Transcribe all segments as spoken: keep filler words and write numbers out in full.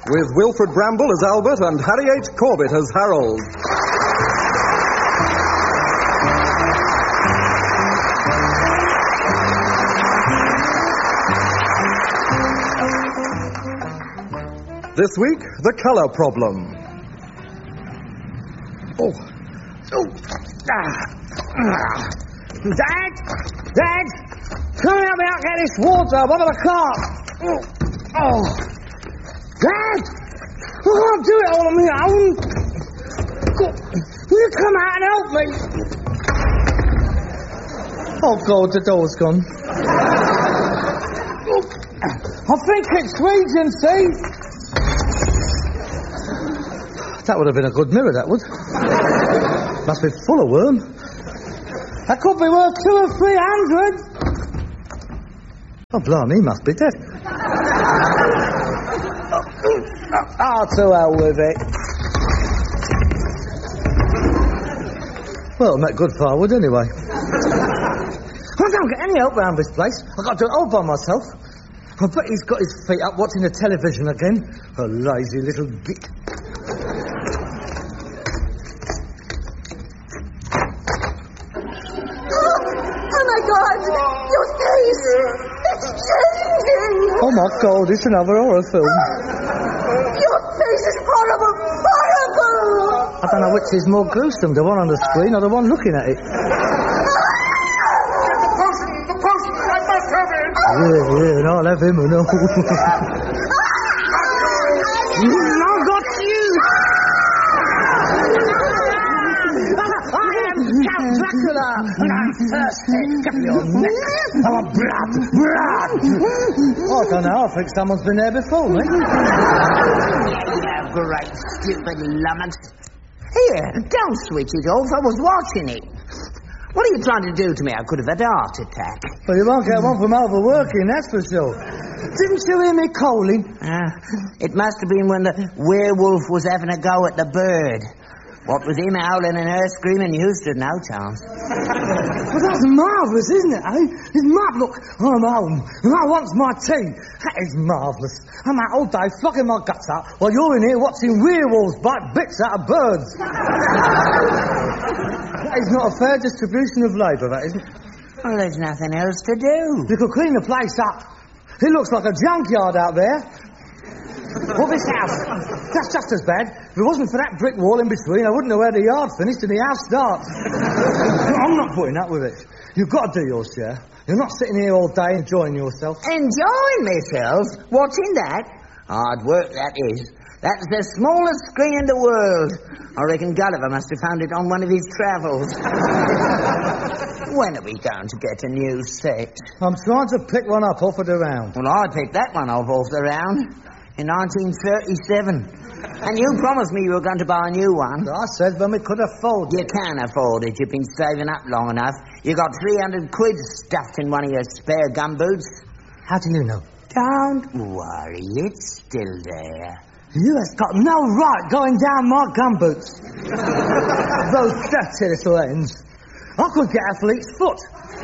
with Wilfred Bramble as Albert and Harry H. Corbett as Harold. This week, the colour problem. Oh. Oh. Ah. Ah. Dad! Dad! Come help me out, get this water. What about the car? Oh. Oh. Dad! I can't do it all on my own. Will you come out and help me? Oh, God, the door's gone. I think it's Regency. That would have been a good mirror, that would. Must be full of worm. That could be worth two or three hundred. Oh, blimey, he must be dead. Oh, to hell with it. Well, it'll make good firewood anyway. I don't get any help round this place. I've got to do it all by myself. I bet he's got his feet up watching the television again. A lazy little git. Oh, my God, it's another horror film. Your face is horrible, horrible! I don't know which is more gruesome, the one on the screen or the one looking at it. The potion! The potion! I must have it! Yeah, yeah, and I'll have him and all. I've got you! I am Count Dracula, and I'm thirsty. Get your neck. I want blood, blood! Oh, I don't know, I think someone's been there before me. You great stupid lummox. Here, don't switch it off. I was watching it. What are you trying to do to me? I could have had a heart attack. Well, you won't get one from overworking, that's for sure. Didn't you hear me calling? Uh, it must have been when the werewolf was having a go at the bird. What with him howling and her screaming, you stood no chance. Well, that's marvellous, isn't it, eh? It's marvellous. Look, I'm home, and I want my tea. That is marvellous. I'm out all day flogging my guts out while you're in here watching werewolves bite bits out of birds. That is not a fair distribution of labour, that isn't. Well, there's nothing else to do. You could clean the place up. It looks like a junkyard out there. Well, this house, that's just as bad. If it wasn't for that brick wall in between, I wouldn't know where the yard finished and the house starts. I'm not putting up with it. You've got to do your share. You're not sitting here all day enjoying yourself. Enjoying myself? Watching that? Hard work, that is. That's the smallest screen in the world. I reckon Gulliver must have found it on one of his travels. When are we going to get a new set? I'm trying to pick one up off of the round. Well, I picked that one off off the round. In nineteen thirty-seven. And you promised me you were going to buy a new one. I said when we could afford it. You can afford it. You've been saving up long enough. You got three hundred quid stuffed in one of your spare gumboots. How do you know? Don't worry, it's still there. You has got no right going down my gumboots. Those dirty little ends. I could get athlete's foot.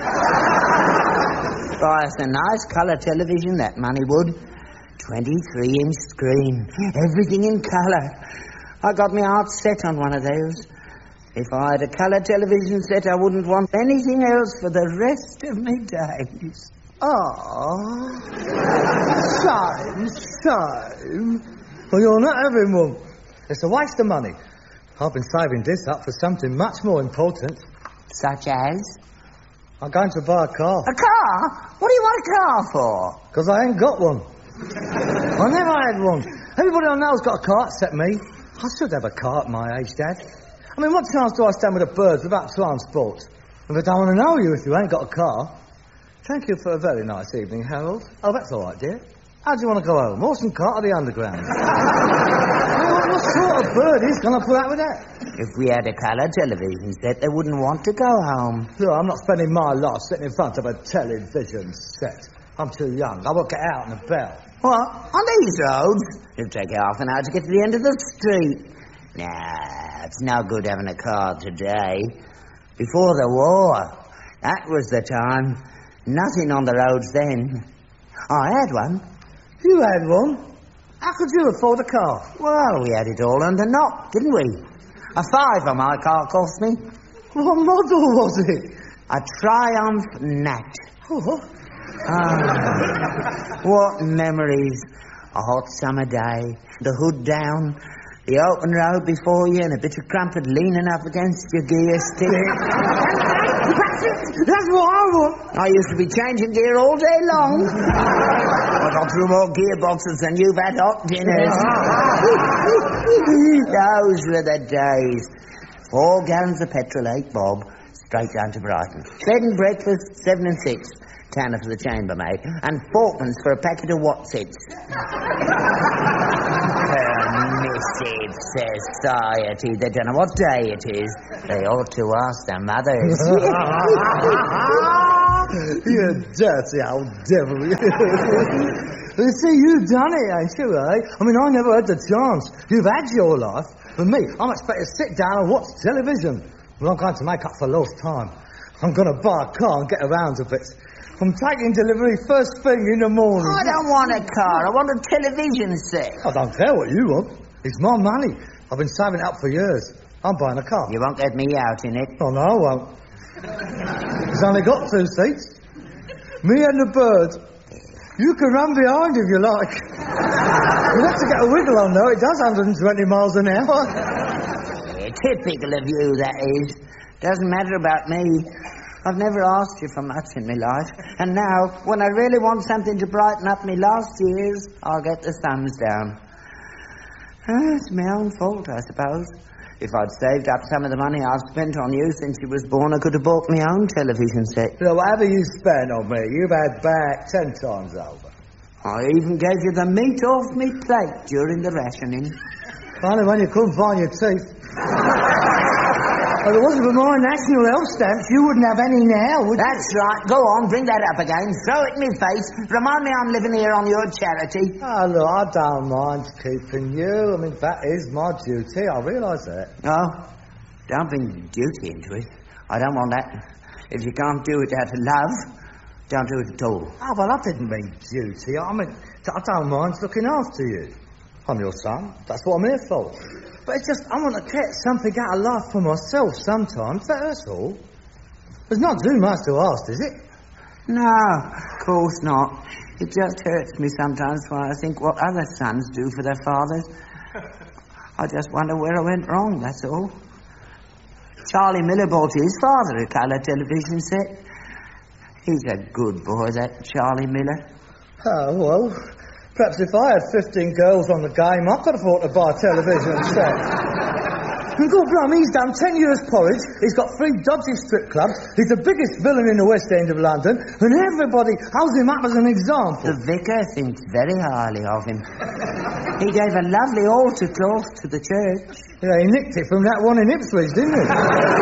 Buy us a nice colour television, that money would. twenty-three inch screen. Everything in colour. I got my heart set on one of those. If I had a colour television set, I wouldn't want anything else for the rest of my days. Oh. Shame, shame. Well, you're not having one. It's a waste of money. I've been saving this up for something much more important. Such as? I'm going to buy a car. A car? What do you want a car for? Because I ain't got one. I never had one. Everybody I know's got a car except me. I should have a car at my age, Dad. I mean, what chance do I stand with the birds without transport? If I don't want to know you if you ain't got a car. Thank you for a very nice evening, Harold. Oh, that's all right, dear. How do you want to go home? Horse and cart or the underground? what, what sort of bird is going to put up with that? If we had a colour television set, they wouldn't want to go home. Look, I'm not spending my life sitting in front of a television set. I'm too young. I won't get out and about. What? On these roads? It'll take you half an hour to get to the end of the street. Nah, it's no good having a car today. Before the war, that was the time. Nothing on the roads then. I had one. You had one? How could you afford a car? Well, we had it all under knock, didn't we? A fiver my car cost me. What model was it? A Triumph Nat. Oh, Ah, what memories. A hot summer day, the hood down, the open road before you, and a bit of crumpet leaning up against your gear stick. that's what I want. I used to be changing gear all day long. I got through more gearboxes than you've had hot dinners. Those were the days. Four gallons of petrol, eight bob, straight down to Brighton. Bed and breakfast, seven and six. Tanner for the chambermaid, and fourpence for a packet of Watsits. Permissive society. They don't know what day it is. They ought to ask their mothers. You dirty old devil. You see, you've done it, ain't you, eh? I mean, I never had the chance. You've had your life. For me, I'm expected to sit down and watch television. Well, I'm going to make up for lost time. I'm going to buy a car and get around a bit. I'm taking delivery first thing in the morning. I don't want a car. I want a television set. I don't care what you want. It's my money. I've been saving it up for years. I'm buying a car. You won't get me out in it. Oh, no, I won't. It's only got two seats. Me and the bird. You can run behind if you like. You have to get a wiggle on, though. It does one hundred twenty miles an hour. Yeah, typical of you, that is. Doesn't matter about me. I've never asked you for much in my life. And now, when I really want something to brighten up my last years, I'll get the thumbs down. Ah, it's my own fault, I suppose. If I'd saved up some of the money I've spent on you since you was born, I could have bought my own television set. So whatever you spent on me, you've had back ten times over. I even gave you the meat off me plate during the rationing. Finally, when you couldn't find your teeth. Well, if it wasn't for my national health stamps, you wouldn't have any now, would you? That's right. Go on, bring that up again. Throw it in my face. Remind me I'm living here on your charity. Oh, look, I don't mind keeping you. I mean, that is my duty. I realise that. No, don't bring duty into it. I don't want that. If you can't do it out of love, don't do it at all. Oh, well, I didn't mean duty. I mean, I don't mind looking after you. I'm your son. That's what I'm here for. But it's just, I want to get something out of life for myself sometimes, that's all. There's not too much to ask, is it? No, of course not. It just hurts me sometimes when I think what other sons do for their fathers. I just wonder where I went wrong, that's all. Charlie Miller bought his father a colour television set. He's a good boy, that Charlie Miller. Oh, well, perhaps if I had fifteen girls on the game, I could afford to buy a television set. And God blimey, he's done ten years porridge, he's got three dodgy strip clubs, he's the biggest villain in the West End of London, and everybody holds him up as an example. The vicar thinks very highly of him. He gave a lovely altar cloth to the church. Yeah, he nicked it from that one in Ipswich, didn't he?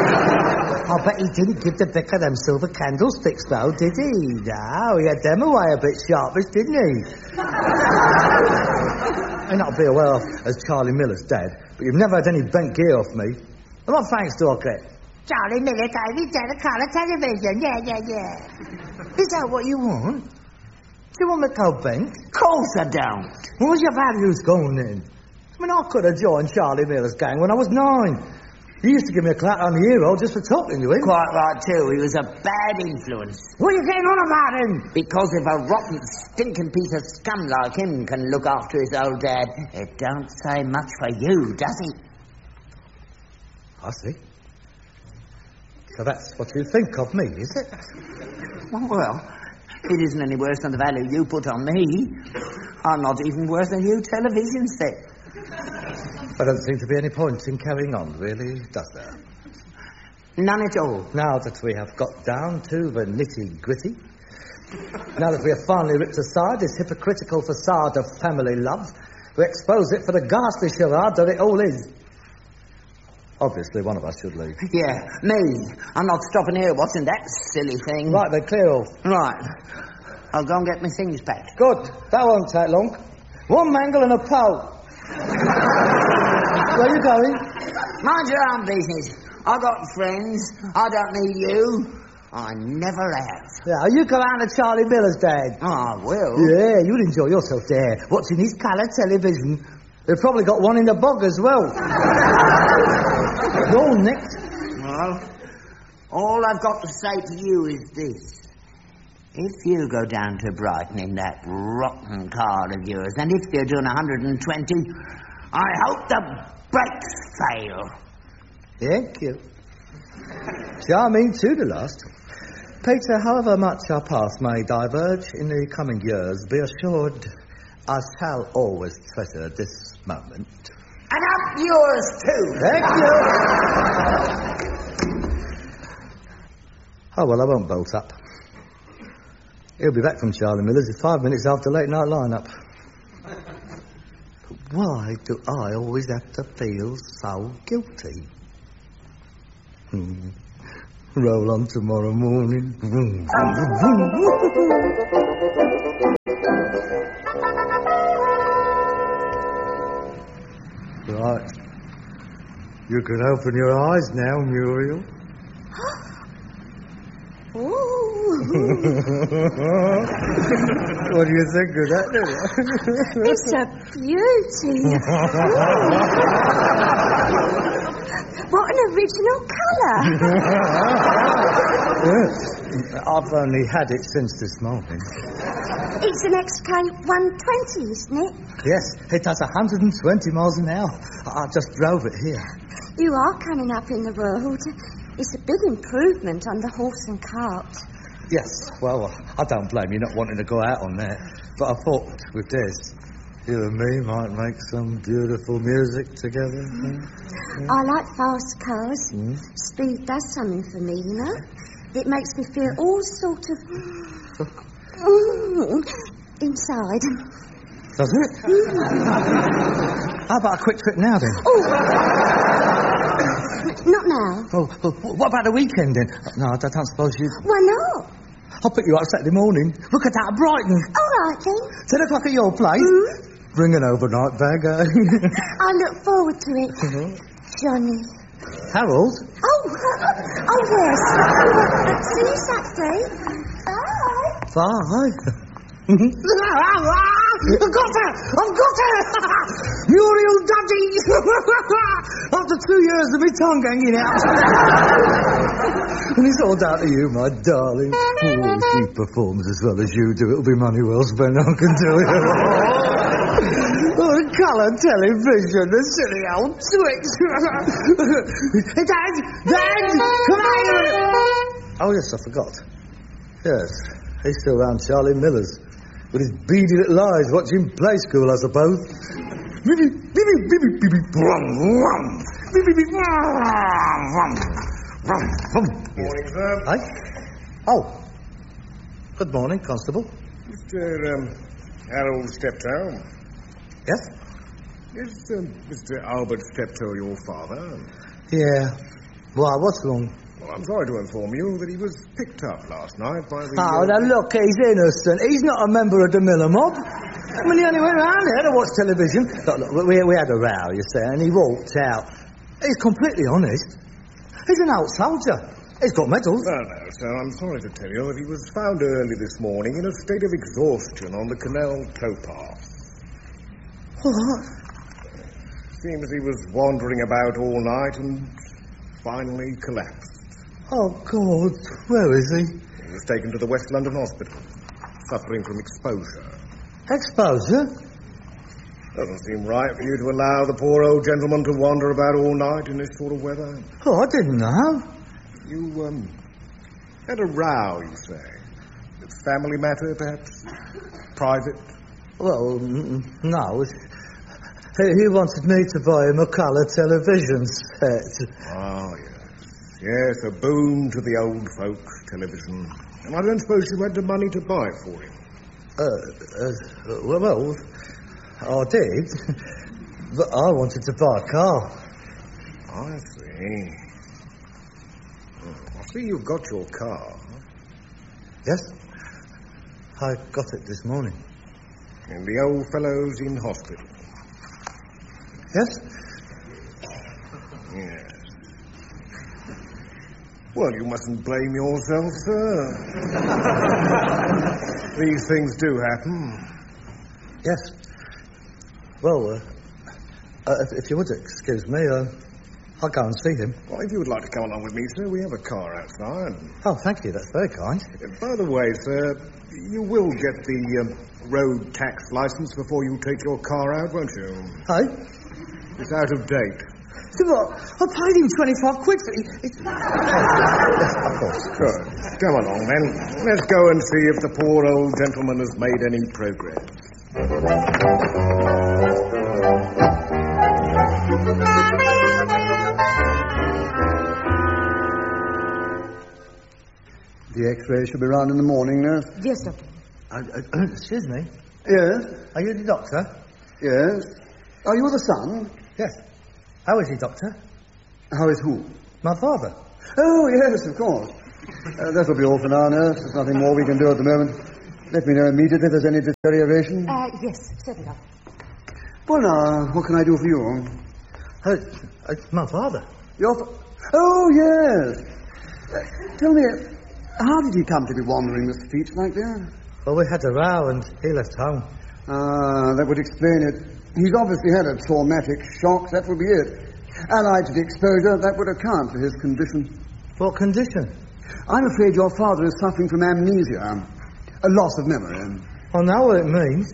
I bet he didn't give the vicar them silver candlesticks, though, did he? No, he had them away a bit sharpish, didn't he? May not be aware of as Charlie Miller's dad, but you've never had any bent gear off me. And what thanks do I get? Charlie Miller gave his dad a colour television. Yeah, yeah, yeah. Is that what you want? Do you want me to go bent? Of course I don't. Where's your values gone then? I mean, I could have joined Charlie Miller's gang when I was nine. He used to give me a clap on the ear roll just for talking to him. Quite right, too. He was a bad influence. What are you getting on about him? Because if a rotten, stinking piece of scum like him can look after his old dad, it don't say much for you, does it? I see. So that's what you think of me, is it? Well, it isn't any worse than the value you put on me. I'm not even worth a new television set. There doesn't seem to be any point in carrying on, really, does there? None at all. Now that we have got down to the nitty-gritty, now that we have finally ripped aside this hypocritical facade of family love, we expose it for the ghastly charade that it all is. Obviously, one of us should leave. Yeah, me. I'm not stopping here watching that silly thing. Right, then, clear off. Right. I'll go and get my things packed. Good. That won't take long. One mangle and a pole. Where are you going? Mind your own business. I got friends. I don't need you. I never have. Yeah, you go out to Charlie Miller's, Dad. Oh, I will. Yeah, you'll enjoy yourself there, watching his colour television. They've probably got one in the bog as well. You're all nicked. Well, all I've got to say to you is this. If you go down to Brighton in that rotten car of yours, and if you're doing one hundred twenty, I hope the brakes fail. Thank you. Charming to the last. Peter, however much our paths may diverge in the coming years, be assured I shall always treasure this moment. And up yours, too. Thank you. Oh, well, I won't bolt up. He'll be back from Charlie Miller's in five minutes after late night lineup. But why do I always have to feel so guilty? Hmm. Roll on tomorrow morning. Right. You can open your eyes now, Muriel. What do you think of that, Lily? It's a beauty. What an original colour. Yes. I've only had it since this morning. It's an X K one twenty, isn't it? Yes, it does one hundred twenty miles an hour. I just drove it here. You are coming up in the world. It's a big improvement on the horse and cart. Yes, well, I don't blame you not wanting to go out on that. But I thought with this, you and me might make some beautiful music together. Mm. I like fast cars. Mm. Speed does something for me, you know. It makes me feel all sort of mm, inside. Does it? Mm. How about a quick trip now, then? Oh. Not now. Oh, well, what about the weekend, then? No, I don't suppose you... Why not? I'll pick you up Saturday morning. Look at that, Brighton. All right, then. Ten o'clock at your place. Mm. Bring an overnight bag, eh? I look forward to it. Mm-hmm. Johnny. Harold? Oh, oh yes. See you Saturday. Bye. Bye. I've got her! I've got her! Muriel Duddy! After two years of me tongue hanging out. And it's all down to you, my darling. Oh, if she performs as well as you do, it'll be money well spent, I can tell you. Oh, the colour television, the silly old twit. Hey, Dad! Dad! Come out here! Oh, yes, I forgot. Yes, he's still around Charlie Miller's. With his beady little eyes watching play school, I suppose. Morning, sir. Hey? Oh. Good morning, Constable. Mister Um, Harold Steptoe. Yes? Is um, Mister Albert Steptoe your father? Yeah. Why, what's wrong? Well, I'm sorry to inform you that he was picked up last night by the... Oh, uh, now look, he's innocent. He's not a member of the Miller mob. I mean, he only went round there to watch television. Look, look, we, we had a row, you see, and he walked out. He's completely honest. He's an old soldier. He's got medals. No, no, sir, I'm sorry to tell you that he was found early this morning in a state of exhaustion on the canal towpath. What? Seems he was wandering about all night and finally collapsed. Oh, God. Where is he? He was taken to the West London Hospital, suffering from exposure. Exposure? Doesn't seem right for you to allow the poor old gentleman to wander about all night in this sort of weather. Oh, I didn't know. You, um, had a row, you say? It's family matter, perhaps? Private? Well, n- no. He, he wanted me to buy him a colour television set. Oh, yes. Yes, a boon to the old folks' television. And I don't suppose you had the money to buy it for him. Uh, uh, well, well, I did. But I wanted to buy a car. I see. I see you've got your car. Yes? I got it this morning. And the old fellow's in hospital. Yes? Yes. Well, you mustn't blame yourself, sir. These things do happen. Yes. Well, uh, uh, if, if you would excuse me, uh, I'll go and see him. Well, if you would like to come along with me, sir, we have a car outside. Oh, thank you. That's very kind. Uh, by the way, sir, you will get the um, road tax licence before you take your car out, won't you? Hey? It's out of date. So what? I paid him twenty-five quid for it. It's... Yes, of course. Good. Come along, then. Let's go and see if the poor old gentleman has made any progress. The X-ray should be round in the morning, nurse. Yes, Doctor. Uh, uh, excuse me. Yes, Are you the doctor? yes. Are you the son? Yes. How is he, doctor? How is who? My father. Oh, yes, of course. Uh, that'll be all for now, nurse. There's nothing more we can do at the moment. Let me know immediately if there's any deterioration. Uh, yes, certainly, Doctor. Well, now, what can I do for you? Uh, it's my father. Your fa- Oh, yes. Uh, tell me, how did he come to be wandering the streets like that? Well, we had a row and he left home. Ah, that would explain it. He's obviously had a traumatic shock, that would be it. Allied to the exposure, that would account for his condition. What condition? I'm afraid your father is suffering from amnesia, a loss of memory. I know what it means.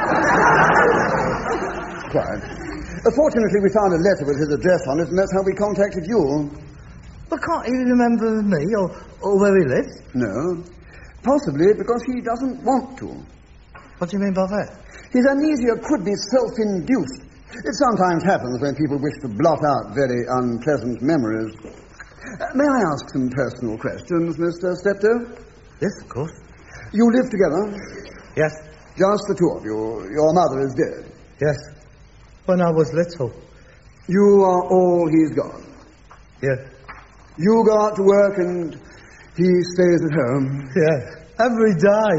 Quite. Uh, fortunately, we found a letter with his address on it, and that's how we contacted you. But can't he remember me or, or where he lives? No. Possibly because he doesn't want to. What do you mean by that? His amnesia could be self-induced. It sometimes happens when people wish to blot out very unpleasant memories. Uh, may I ask some personal questions, Mister Steptoe? Yes, of course. You live together? Yes. Just the two of you. Your mother is dead. Yes. When I was little. You are all he's got. Yeah. You go out to work and he stays at home. Yeah. Every day.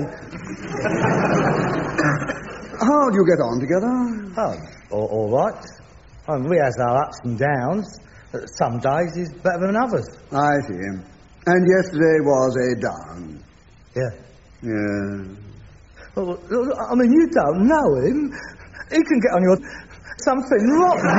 How do you get on together? Oh, all, all right. I mean, we has our ups and downs. Some days he's better than others. I see. And yesterday was a down. Yeah. Yeah. Well, I mean, you don't know him. He can get on your something rotten.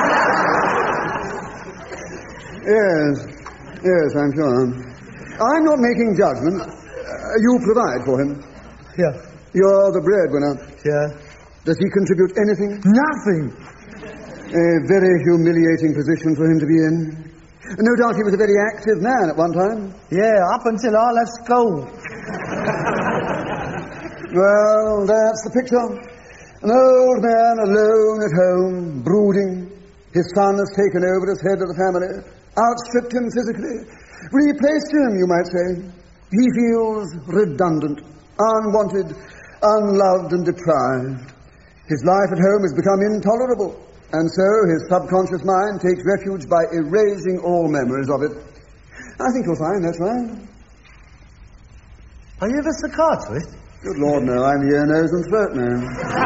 Yes. Yes, I'm sure. I'm not making judgments. Uh, you provide for him. Yeah. You're the breadwinner. Yeah. Does he contribute anything? Nothing. A very humiliating position for him to be in. No doubt he was a very active man at one time. Yeah, up until I left school. Well, that's the picture. An old man alone at home, brooding. His son has taken over as head of the family, outstripped him physically, replaced him, you might say. He feels redundant, unwanted, unloved and deprived. His life at home has become intolerable, and so his subconscious mind takes refuge by erasing all memories of it. I think you'll find that's right. Are you a psychiatrist? Good Lord, no, I'm the ear, nose and throat man.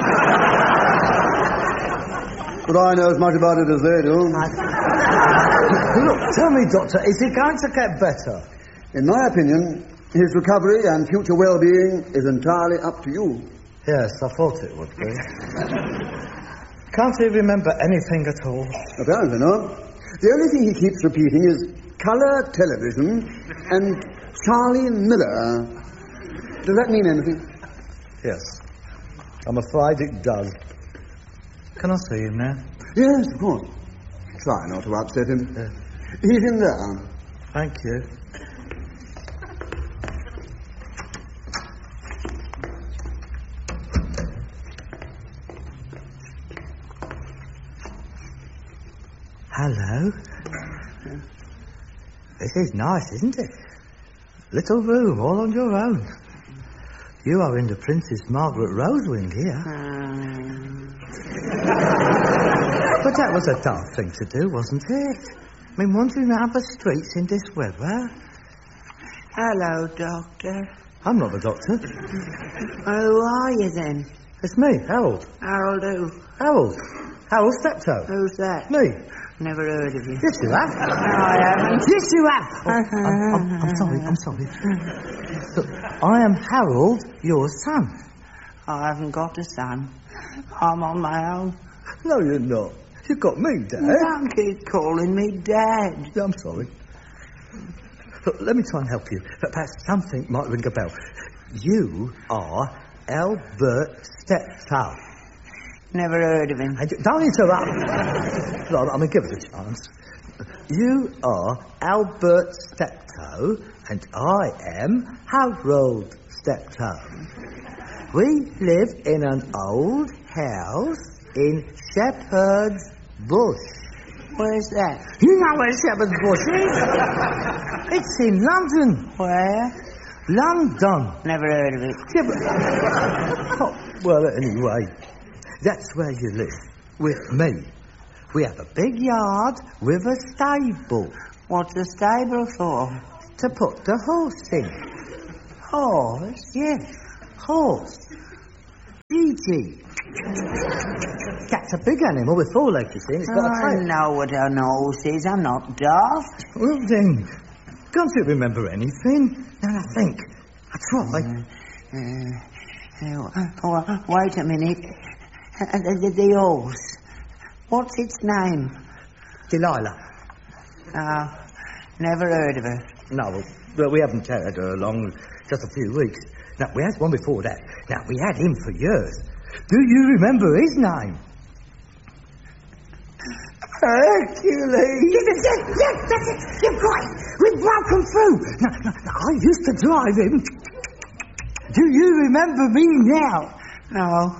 But I know as much about it as they do. Look, tell me, Doctor, is he going to get better? In my opinion, his recovery and future well-being is entirely up to you. Yes, I thought it would be. Can't he remember anything at all? Apparently not. The only thing he keeps repeating is colour television and Charlie Miller. Does that mean anything? Yes. I'm afraid it does. Can I see him now? Yes, of course. Try not to upset him. Yeah. He's in there. Thank you. Hello. This is nice, isn't it? Little room, all on your own. You are in the Princess Margaret Rose wing here. But that was a daft thing to do, wasn't it? I mean, wandering out the streets in this weather. Hello, Doctor. I'm not the doctor. Who are you then? It's me, Harold. Harold who? Harold. Harold Steptoe. Who's that? Me. Never heard of you. Yes, you have. No, I haven't. Yes, you have. Oh, I'm, I'm, I'm sorry, I'm sorry. Look, I am Harold, your son. I haven't got a son. I'm on my own. No, you're not. You've got me, Dad. Don't keep calling me Dad. I'm sorry. Look, let me try and help you. Perhaps something might ring a bell. You are Albert Steptoe. Never heard of him. And you, don't interrupt. Look, I mean, give us a chance. You are Albert Steptoe, and I am Harold Steptoe. We live in an old house in Shepherd's Bush. Where's that? You know where Shepherd's Bush is? It's in London. Where? London. Never heard of it. Yeah, but... Oh, well, anyway, that's where you live, with me. We have a big yard with a stable. What's a stable for? To put the horse in. Horse? Yes, horse. Gigi. That's a big animal with four legs, you see, and it's got a I tail. know what an horse is. I'm not daft. Well, then, can't you remember anything? Now, I think. I try. Uh, uh, oh, wait a minute. Uh, the, the, the horse. What's its name? Delilah. Oh, never heard of her. No, well, we haven't carried her along just a few weeks. Now, we had one before that. Now, we had him for years. Do you remember his name? Hercules. Yes, yes, yes, that's it. You've got it. We've broken through. Now, now, now, I used to drive him. Do you remember me now? No.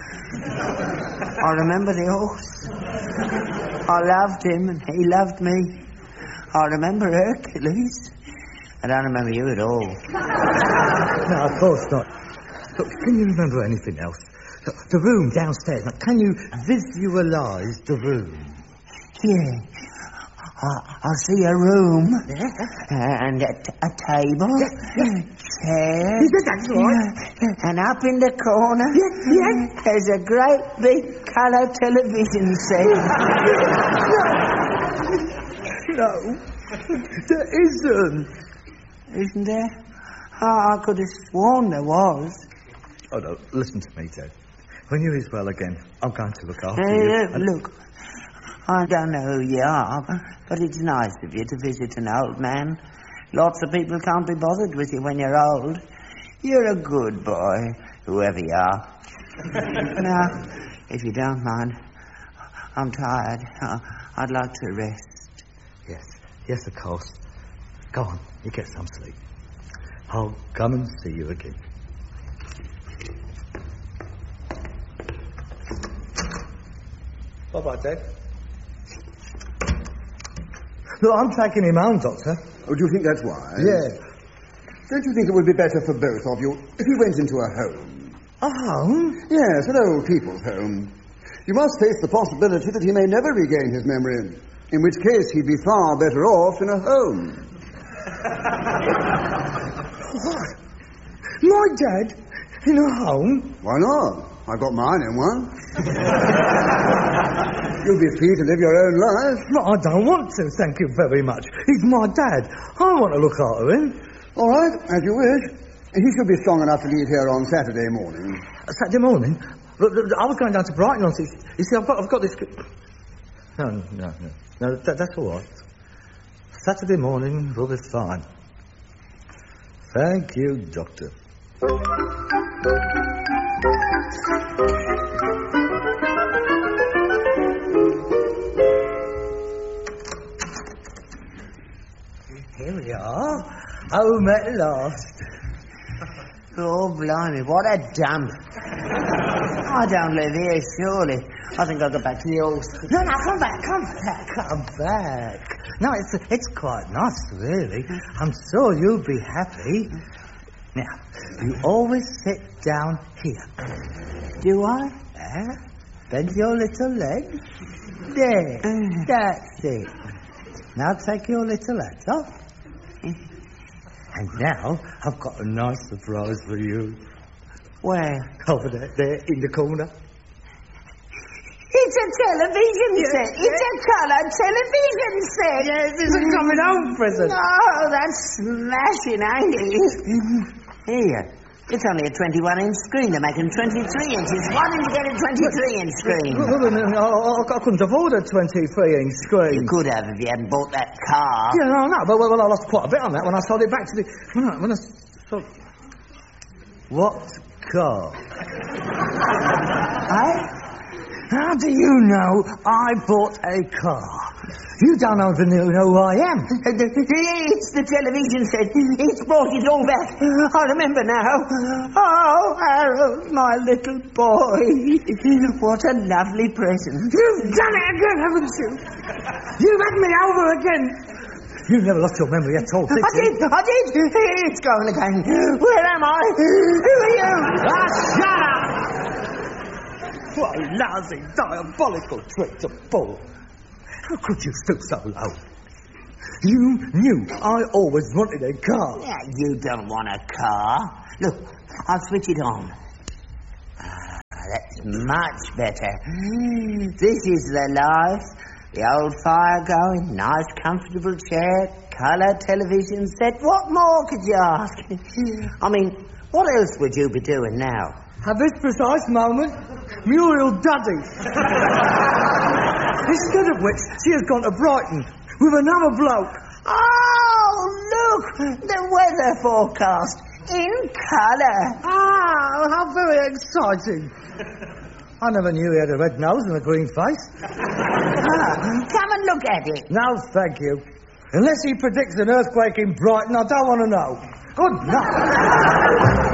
I remember the horse. I loved him and he loved me. I remember Hercules. I don't remember you at all. No, of course not. Look, can you remember anything else? Look, the room downstairs. Now, can you visualise the room? Yeah. I, I see a room. Yeah. And a, t- a table. Yes, yes. Chairs. Yes, that's right. And up in the corner. Yes, yes. There's a great big colour television set. No, there isn't. Isn't there? Oh, I could have sworn there was. Oh, no, listen to me, Ted. When you're well again, I'm going to look after Uh, you. look, I don't know who you are, but it's nice of you to visit an old man. Lots of people can't be bothered with you when you're old. You're a good boy, whoever you are. Now, if you don't mind, I'm tired. I'd like to rest. Yes, yes, of course. Go on, you get some sleep. I'll come and see you again. Bye-bye, Ted. Look, I'm taking him home, Doctor. Oh, do you think that's wise? Yeah. Don't you think it would be better for both of you if he went into a home? A home? Yes, an old people's home. You must face the possibility that he may never regain his memory, in which case he'd be far better off in a home. What? My dad in a home? Why not? I've got mine in one. You'll be free to live your own life. No, I don't want to, thank you very much. He's my dad. I want to look after him. All right, as you wish. He should be strong enough to leave here on Saturday morning. Uh, Saturday morning? Look, look, I was going down to Brighton on Saturday. You see, I've got, I've got this... No, no, no. No, that, that's all right. Saturday morning will be fine. Thank you, Doctor. Here we are. Home at last. Oh, blimey, what a dump. I don't live here, surely. I think I'll go back to the old... No, no, come back, come back, come back. No, it's it's quite nice, really. I'm sure you'll be happy. Now, you always sit down here. Do I? There. Bend your little leg. There. That's it. Now take your little hat off. And now I've got a nice surprise for you. Where? Over there, there, in the corner. It's a television set. It's a colour television set. Yes, it's a coming home present. Oh, that's smashing, ain't it? Here. It's only a twenty-one inch screen. They're making twenty-three inches. Why didn't you get a twenty-three inch screen? Well, well, I, I, I couldn't afford a twenty-three inch screen. You could have if you hadn't bought that car. Yeah, no, no, but well, well, I lost quite a bit on that when I sold it back to the... When I, when I sold... What car? Eh? How do you know I bought a car? You don't even know who I am. It's the television set. It's brought it all back. I remember now. Oh, Harold, my little boy. What a lovely present. You've done it again, haven't you? You've had me over again. You never lost your memory at all, did I you? did, I did. It's going again. Where am I? Who are you? Ah, shut up! What a lousy, diabolical trick to pull. How could you stoop so low? You knew I always wanted a car. Yeah, you don't want a car. Look, I'll switch it on. Ah, that's much better. This is the life. The old fire going, nice comfortable chair, colour television set. What more could you ask? I mean, what else would you be doing now? At this precise moment, Muriel Duddy. Instead of which, she has gone to Brighton with another bloke. Oh, look! The weather forecast in colour. Ah, how very exciting. I never knew he had a red nose and a green face. Ah, come and look at it. No, thank you. Unless he predicts an earthquake in Brighton, I don't want to know. Good night.